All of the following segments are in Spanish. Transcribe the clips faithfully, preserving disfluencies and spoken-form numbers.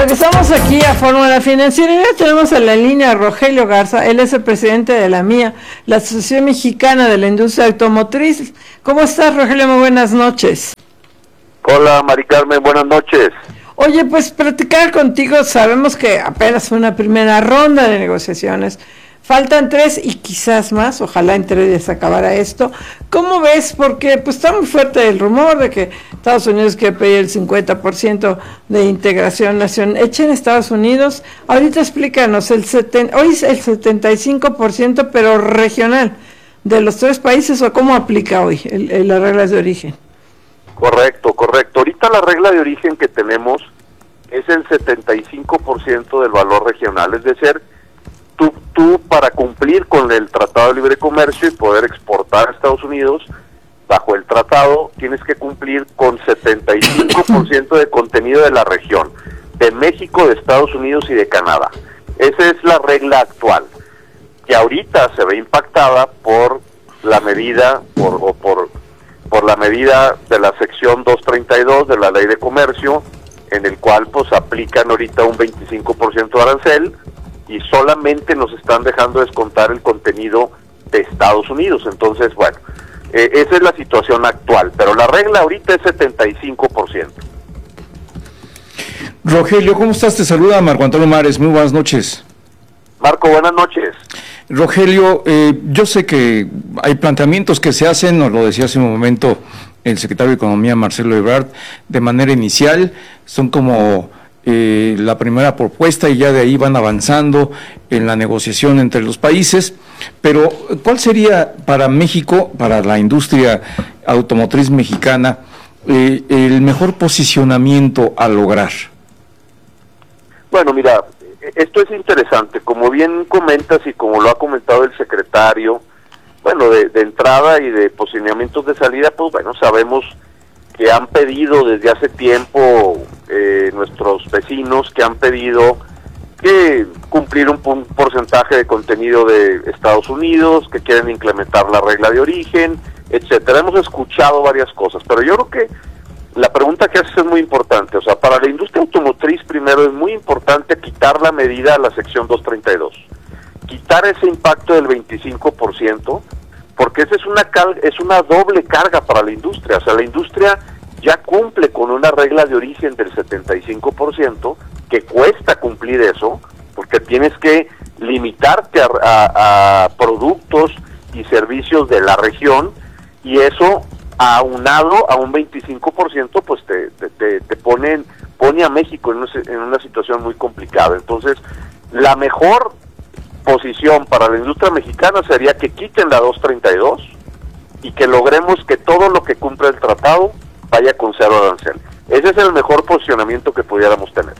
Regresamos aquí a Fórmula Financiera y ya tenemos en la línea a Rogelio Garza. Él es el presidente de la M I A, la Asociación Mexicana de la Industria Automotriz. ¿Cómo estás, Rogelio? Muy buenas noches. Hola, Mari Carmen, buenas noches. Oye, pues platicar contigo, sabemos que apenas fue una primera ronda de negociaciones, faltan tres y quizás más, ojalá en tres días acabara esto. ¿Cómo ves? Porque pues está muy fuerte el rumor de que Estados Unidos quiere pedir el cincuenta por ciento de integración nacional. Echa en Estados Unidos, ahorita explícanos, el seten, hoy es el setenta y cinco por ciento, pero regional, de los tres países, ¿o cómo aplica hoy el, el, las reglas de origen? Correcto, correcto. Ahorita la regla de origen que tenemos es el setenta y cinco por ciento del valor regional, es decir, tú, tú para cumplir con el Tratado de Libre Comercio y poder exportar a Estados Unidos, bajo el tratado tienes que cumplir con setenta y cinco por ciento de contenido de la región, de México, de Estados Unidos y de Canadá. Esa es la regla actual, que ahorita se ve impactada por la medida, por, o por... por la medida de la sección doscientos treinta y dos de la Ley de Comercio, en el cual pues aplican ahorita un veinticinco por ciento de arancel y solamente nos están dejando descontar el contenido de Estados Unidos. Entonces, bueno, eh, esa es la situación actual, pero la regla ahorita es setenta y cinco por ciento. Rogelio, ¿cómo estás? Te saluda Marco Antonio Mares, muy buenas noches. Marco, buenas noches. Rogelio, eh, yo sé que hay planteamientos que se hacen, nos lo decía hace un momento el secretario de Economía, Marcelo Ebrard, de manera inicial, son como eh, la primera propuesta y ya de ahí van avanzando en la negociación entre los países, pero ¿cuál sería para México, para la industria automotriz mexicana, eh, el mejor posicionamiento a lograr? Bueno, mira, esto es interesante, como bien comentas y como lo ha comentado el secretario, bueno, de, de entrada y de posicionamientos de salida, pues bueno, sabemos que han pedido desde hace tiempo eh, nuestros vecinos, que han pedido que cumplir un, un porcentaje de contenido de Estados Unidos, que quieren implementar la regla de origen, etcétera. Hemos escuchado varias cosas, pero yo creo que la pregunta que haces es muy importante. O sea, para la industria automotriz primero es muy importante quitar la medida a la sección doscientos treinta y dos, quitar ese impacto del veinticinco por ciento, porque esa es una cal- es una doble carga para la industria. O sea, la industria ya cumple con una regla de origen del setenta y cinco por ciento, que cuesta cumplir eso, porque tienes que limitarte a, a, a productos y servicios de la región, y eso aunado a un veinticinco por ciento, pues te, te, te, te ponen, pone a México en una, en una situación muy complicada. Entonces, la mejor posición para la industria mexicana sería que quiten la doscientos treinta y dos y que logremos que todo lo que cumple el tratado vaya con cero arancel. Ese es el mejor posicionamiento que pudiéramos tener.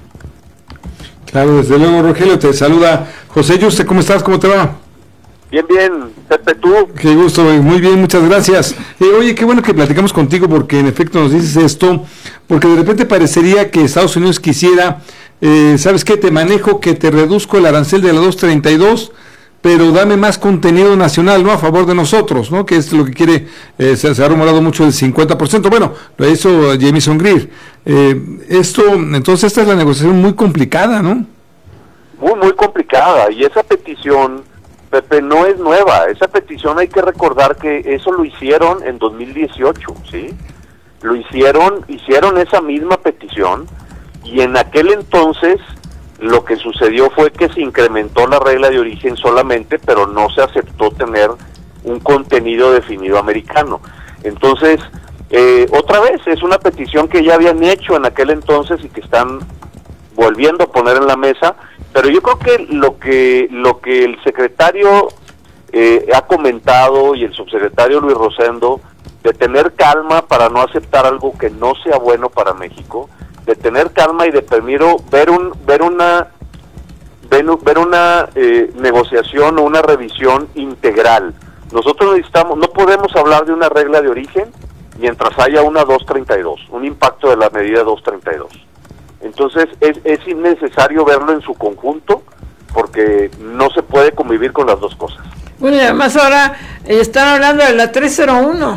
Claro, desde luego, Rogelio, te saluda José Yuste, ¿cómo estás? ¿Cómo te va? Bien, bien, Pepe, ¿tú? Qué gusto, muy bien, muchas gracias. Eh, oye, qué bueno que platicamos contigo porque en efecto nos dices esto, porque de repente parecería que Estados Unidos quisiera, eh, ¿sabes qué? Te manejo que te reduzco el arancel de la doscientos treinta y dos, pero dame más contenido nacional, ¿no? A favor de nosotros, ¿no? Que es lo que quiere, eh, se, se ha rumorado mucho el cincuenta por ciento. Bueno, lo hizo Jamieson Greer. Eh, esto, entonces esta es la negociación muy complicada, ¿no? Muy, muy complicada, y esa petición, Pepe, no es nueva. Esa petición hay que recordar que eso lo hicieron en dos mil dieciocho, ¿sí? Lo hicieron, hicieron esa misma petición, y en aquel entonces lo que sucedió fue que se incrementó la regla de origen solamente, pero no se aceptó tener un contenido definido americano. Entonces, eh, otra vez, es una petición que ya habían hecho en aquel entonces y que están volviendo a poner en la mesa, pero yo creo que lo que lo que el secretario eh, ha comentado y el subsecretario Luis Rosendo, de tener calma para no aceptar algo que no sea bueno para México, de tener calma y de primero ver un ver una ver, ver una eh, negociación o una revisión integral. Nosotros necesitamos, no podemos hablar de una regla de origen mientras haya una doscientos treinta y dos, un impacto de la medida doscientos treinta y dos. Entonces es, es innecesario verlo en su conjunto, porque no se puede convivir con las dos cosas. Bueno, y además ahora eh, están hablando de la trescientos uno,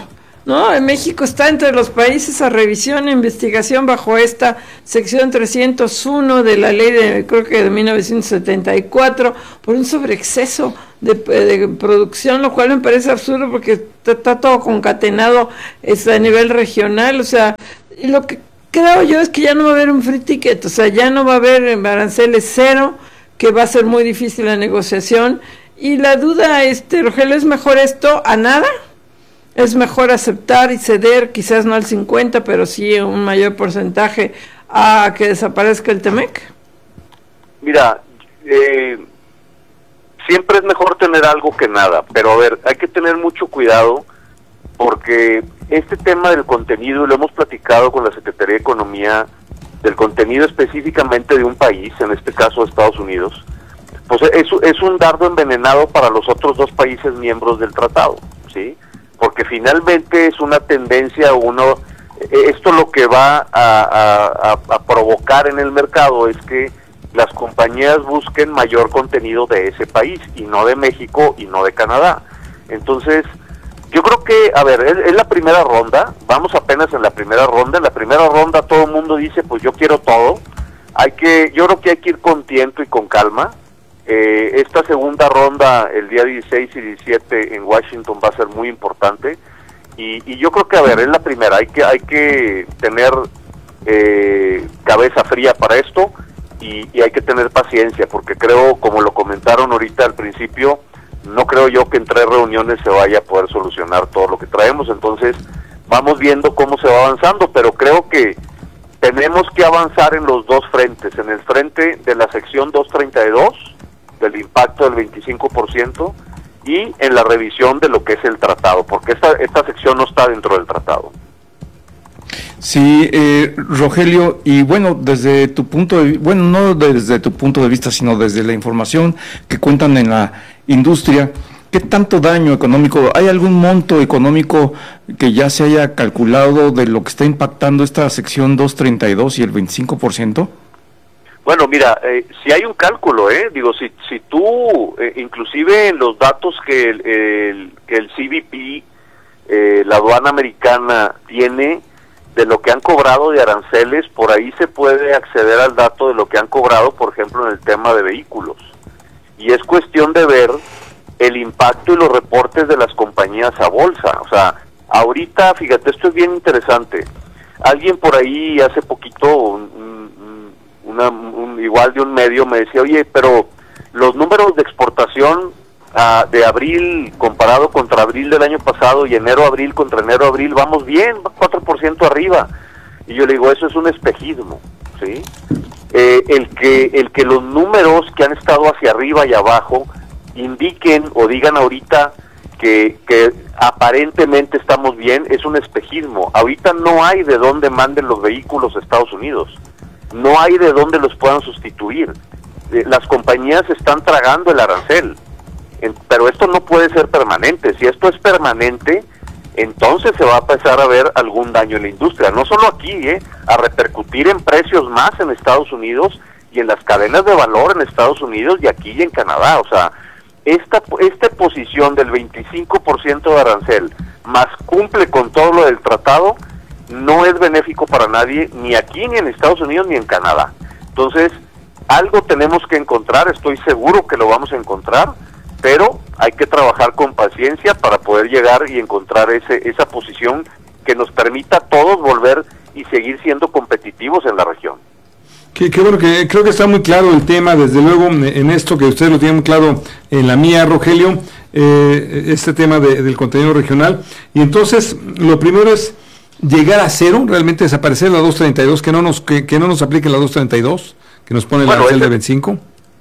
No, en México está entre los países a revisión e investigación bajo esta sección trescientos uno de la ley de, creo que de mil novecientos setenta y cuatro, por un sobreexceso de, de producción, lo cual me parece absurdo porque está, está todo concatenado es a nivel regional. O sea, y lo que creo yo es que ya no va a haber un free ticket, o sea, ya no va a haber aranceles cero, que va a ser muy difícil la negociación. Y la duda, este, Rogelio, ¿es mejor esto a nada? ¿Es mejor aceptar y ceder, quizás no al cincuenta, pero sí un mayor porcentaje a que desaparezca el Temec? Mira, eh, siempre es mejor tener algo que nada, pero a ver, hay que tener mucho cuidado porque este tema del contenido, lo hemos platicado con la Secretaría de Economía, del contenido específicamente de un país, en este caso Estados Unidos, pues es, es un dardo envenenado para los otros dos países miembros del tratado, ¿sí? Porque finalmente es una tendencia, uno, esto lo que va a, a, a provocar en el mercado es que las compañías busquen mayor contenido de ese país, y no de México y no de Canadá. Entonces, yo creo que, a ver, es, es la primera ronda, vamos apenas en la primera ronda, en la primera ronda todo el mundo dice, pues yo quiero todo, hay que, yo creo que hay que ir con tiento y con calma. Eh, esta segunda ronda, el día dieciséis y diecisiete en Washington, va a ser muy importante, y, y yo creo que, a ver, es la primera, hay que hay que tener eh, cabeza fría para esto, y, y hay que tener paciencia, porque creo, como lo comentaron ahorita al principio, no creo yo que en tres reuniones se vaya a poder solucionar todo lo que traemos. Entonces vamos viendo cómo se va avanzando, pero creo que tenemos que avanzar en los dos frentes, en el frente de la sección doscientos treinta y dos, del impacto del veinticinco por ciento, y en la revisión de lo que es el tratado, porque esta, esta sección no está dentro del tratado. Sí, eh, Rogelio, y bueno, desde tu punto de bueno, no desde tu punto de vista, sino desde la información que cuentan en la industria, ¿qué tanto daño económico, hay algún monto económico que ya se haya calculado de lo que está impactando esta sección doscientos treinta y dos y el veinticinco por ciento? Bueno, mira, eh, si hay un cálculo, eh, digo, si si tú, eh, inclusive en los datos que el, el, que el C B P, eh, la aduana americana, tiene de lo que han cobrado de aranceles, por ahí se puede acceder al dato de lo que han cobrado, por ejemplo, en el tema de vehículos. Y es cuestión de ver el impacto y los reportes de las compañías a bolsa. O sea, ahorita, fíjate, esto es bien interesante. Alguien por ahí hace poquito, un, una, un, igual de un medio, me decía, oye, pero los números de exportación uh, de abril comparado contra abril del año pasado y enero-abril contra enero-abril, vamos bien, cuatro por ciento arriba. Y yo le digo, eso es un espejismo, ¿sí? Eh, el que el que los números que han estado hacia arriba y abajo indiquen o digan ahorita que, que aparentemente estamos bien, es un espejismo. Ahorita no hay de dónde manden los vehículos a Estados Unidos, no hay de dónde los puedan sustituir. Eh, las compañías están tragando el arancel, en, pero esto no puede ser permanente. Si esto es permanente, entonces se va a empezar a ver algún daño en la industria, no solo aquí, eh, a repercutir en precios más en Estados Unidos y en las cadenas de valor en Estados Unidos y aquí y en Canadá. O sea, esta, esta posición del veinticinco por ciento de arancel más cumple con todo lo del tratado, no es benéfico para nadie, ni aquí ni en Estados Unidos ni en Canadá. Entonces, algo tenemos que encontrar, estoy seguro que lo vamos a encontrar, pero hay que trabajar con paciencia para poder llegar y encontrar ese esa posición que nos permita a todos volver y seguir siendo competitivos en la región. Qué, qué bueno, que creo que está muy claro el tema, desde luego, en esto que ustedes lo tienen muy claro en la mía, Rogelio, eh, este tema de, del contenido regional. Y entonces, lo primero es llegar a cero, realmente desaparecer la doscientos treinta y dos, que no nos que, que no nos aplique la doscientos treinta y dos, que nos pone bueno, el arancel de veinticinco.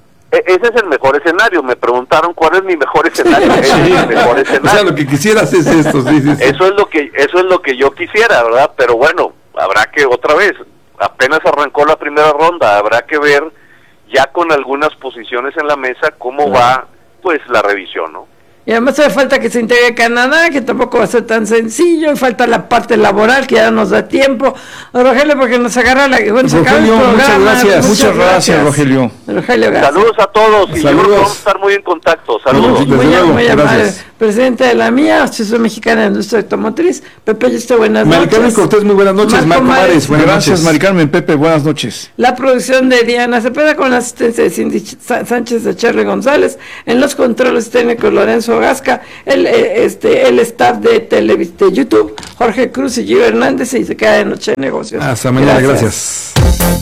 Ese es el mejor escenario. Me preguntaron cuál es mi mejor escenario. Sí. Ese es el mejor escenario. O sea, lo que quisieras es esto. Sí, sí, sí. Eso es lo que eso es lo que yo quisiera, ¿verdad? Pero bueno, habrá que otra vez. Apenas arrancó la primera ronda, habrá que ver ya con algunas posiciones en la mesa cómo va, pues, la revisión, ¿no? Y además hace falta que se integre Canadá, que tampoco va a ser tan sencillo, y falta la parte laboral, que ya nos da tiempo. Rogelio, porque nos agarra la... Bueno, se acaba el programa. Muchas gracias, muchas, muchas gracias, gracias, Rogelio. Rogelio, gracias. Saludos a todos, y Saludos. yo vamos a estar muy en contacto. Saludos. Muy, muy, muy amable. presidente de la M I A, Asociación Mexicana de Industria Automotriz. Pepe Yuste, buenas Mari noches. Carmen Cortés, muy buenas noches. Marco Marco Mares, Mares, buenas Gracias, noches. Mari Carmen. Pepe, buenas noches. La producción de Diana Cepeda con la asistencia de Cindy Ch- Sánchez de Cherry González, en los controles técnicos Lorenzo Gasca, el, eh, este, el staff de, Televis- de YouTube, Jorge Cruz y Gio Hernández, y se queda de Noche de Negocios. Hasta mañana, gracias.